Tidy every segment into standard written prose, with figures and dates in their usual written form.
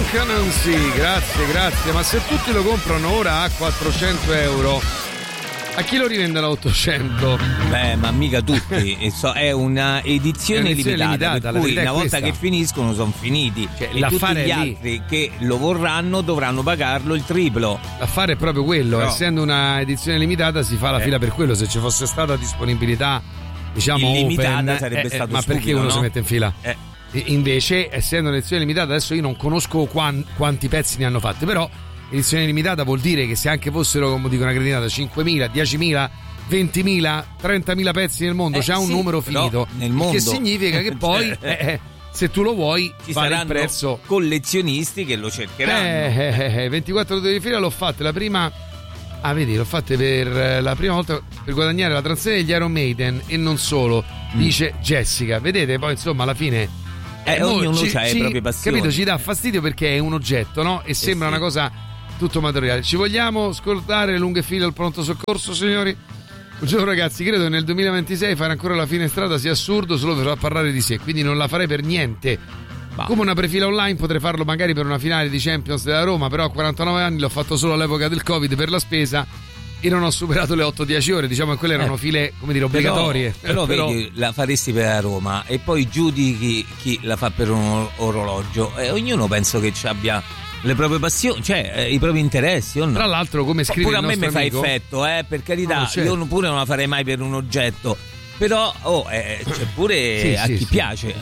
Canansi, grazie. Ma se tutti lo comprano ora a 400 euro, a chi lo rivendono a 800? Ma mica tutti. È una edizione limitata, per cui una volta che finiscono sono finiti, e tutti gli altri che lo vorranno dovranno pagarlo il triplo. L'affare è proprio quello, essendo una edizione limitata si fa la fila per quello. Se ci fosse stata disponibilità, diciamo, illimitata, open, sarebbe stato ma stupido, perché uno no? si mette in fila? Invece, essendo un'edizione limitata, adesso io non conosco quanti pezzi ne hanno fatti, però edizione limitata vuol dire che se anche fossero, come dico una cretinata, 5.000, 10.000, 20.000, 30.000 pezzi nel mondo, c'ha un numero finito, nel mondo. che significa che poi se tu lo vuoi ci vale saranno il prezzo. Collezionisti che lo cercheranno. 24 ore di fila l'ho fatte la prima. Vedi, l'ho fatte per la prima volta per guadagnare la transizione degli Iron Maiden e non solo, dice Jessica. Vedete, poi insomma alla fine ognuno ha le proprie passioni. Capito, ci dà fastidio perché è un oggetto, no? E sembra una cosa tutto materiale. Ci vogliamo scordare le lunghe file al pronto soccorso, signori? Buongiorno ragazzi, credo che nel 2026 fare ancora la finestrata sia assurdo solo per far parlare di sé, quindi non la farei per niente. Come una prefila online potrei farlo magari per una finale di Champions della Roma, però a 49 anni l'ho fatto solo all'epoca del Covid per la spesa e non ho superato le 8-10 ore, diciamo che quelle erano file, come dire, obbligatorie. Però vedi, la faresti per la Roma e poi giudichi chi la fa per un orologio, e ognuno penso che ci abbia le proprie passioni, cioè i propri interessi, o no? Tra l'altro, come scrive pure il a me mi fa amico, effetto, per carità, no, certo. Io pure non la farei mai per un oggetto, però c'è pure a chi piace.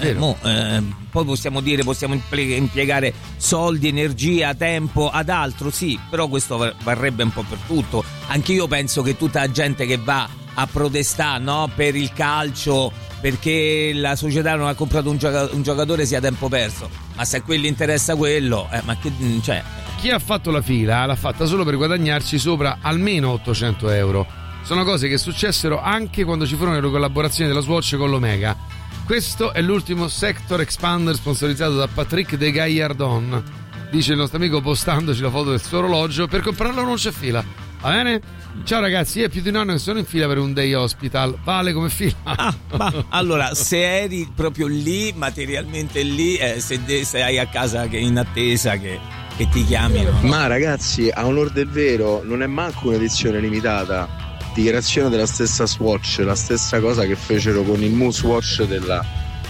Poi possiamo impiegare soldi, energia, tempo ad altro, sì, però questo varrebbe un po' per tutto. Anche io penso che tutta la gente che va a protestare, no, per il calcio, perché la società non ha comprato un giocatore, sia tempo perso. Ma se a quelli interessa quello, ma che, cioè, chi ha fatto la fila l'ha fatta solo per guadagnarci sopra almeno 800 euro. Sono cose che successero anche quando ci furono le collaborazioni della Swatch con l'Omega. Questo è l'ultimo Sector Expander sponsorizzato da Patrick de Gaillardon, dice il nostro amico postandoci la foto del suo orologio. Per comprarlo non c'è fila, va bene? Ciao ragazzi, io è più di un anno che sono in fila per un day hospital, vale come fila? Allora, se eri proprio lì, materialmente lì, se hai a casa che in attesa che ti chiamino. Ma ragazzi, a onor del vero, non è manco un'edizione limitata. Dichiarazione della stessa Swatch, la stessa cosa che fecero con il Moose Watch della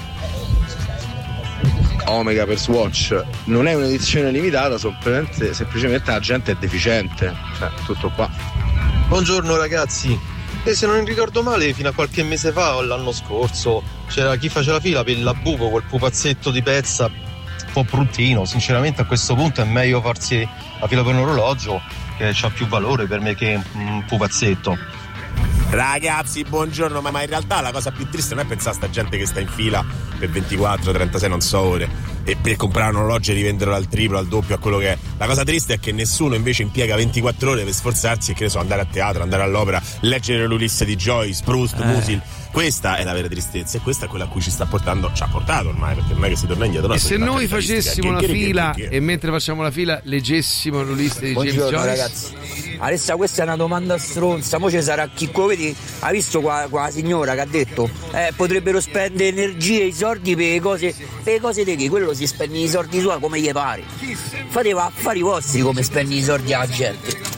Omega per Swatch. Non è un'edizione limitata, semplicemente la gente è deficiente, cioè tutto qua. Buongiorno ragazzi, se non ricordo male fino a qualche mese fa o l'anno scorso c'era chi faceva la fila per la Buco, quel pupazzetto di pezza un po' bruttino. Sinceramente a questo punto è meglio farsi la fila per un orologio che ha più valore per me che un pupazzetto. Ragazzi, buongiorno, ma in realtà la cosa più triste non è pensare a sta gente che sta in fila per 24, 36, non so ore, e per comprare un orologio e rivenderlo al triplo, al doppio, a quello che è. La cosa triste è che nessuno invece impiega 24 ore per sforzarsi e, che ne so, andare a teatro, andare all'opera, leggere l'Ulisse di Joyce, Proust, Musil. Questa è la vera tristezza e questa è quella a cui ci ha portato ormai, perché non è che si torna indietro. E se noi facessimo la fila e mentre facciamo la fila leggessimo l'Ulisse di James Joyce? Ragazzi, adesso questa è una domanda stronza, mo ci sarà chi vedi, ha visto qua la signora che ha detto potrebbero spendere energie e soldi per le cose di chi? Quello si spende i soldi suoi come gli pare. Fate affari vostri come spendi i soldi alla gente.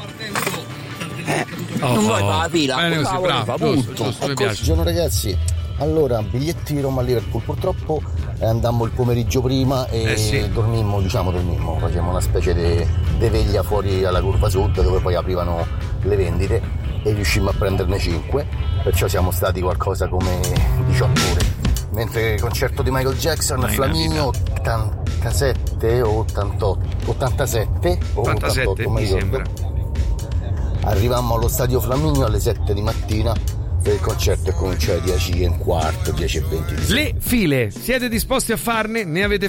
Non vuoi fare la fila, giusto, mi piace. Buongiorno ragazzi, allora biglietti di Roma a Liverpool, purtroppo andammo il pomeriggio prima e dormimmo, facevamo una specie di veglia fuori alla curva sud dove poi aprivano le vendite e riuscimmo a prenderne 5, perciò siamo stati qualcosa come 18 ore. Mentre il concerto di Michael Jackson, Flaminio, 87 o 88, 87 o 88 mi ricordo. Arrivammo allo stadio Flaminio alle 7 di mattina per il concerto e cominciava alle 10:15, 10:20. Le file, siete disposti a farne? Ne avete